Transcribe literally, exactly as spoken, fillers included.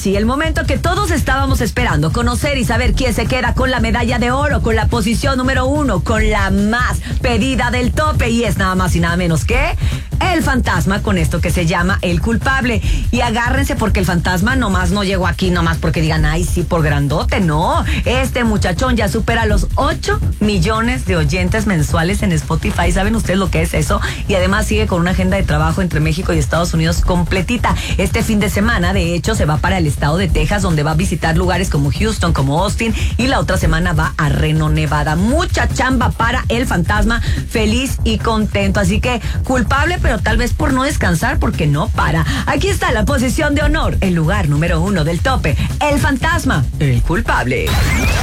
sí, el momento que todos estábamos esperando, conocer y saber quién se queda con la medalla de oro, con la posición número uno, con la más pedida del tope, y es nada más y nada menos que el fantasma, con esto que se llama El Culpable. Y agárrense, porque el fantasma nomás no llegó aquí nomás porque digan, ay, sí, por grandote. No, este muchachón ya supera los ocho millones de oyentes mensuales en Spotify. ¿Saben ustedes lo que es eso? Y además sigue con una agenda de trabajo entre México y Estados Unidos completita. Este fin de semana, de hecho, se va para el estado de Texas, donde va a visitar lugares como Houston, como Austin, y la otra semana va a Reno, Nevada. Mucha chamba para el fantasma, feliz y contento. Así que culpable, pero tal vez por no descansar, porque no para. Aquí está la posición de honor, el lugar número uno del tope, el fantasma, el culpable.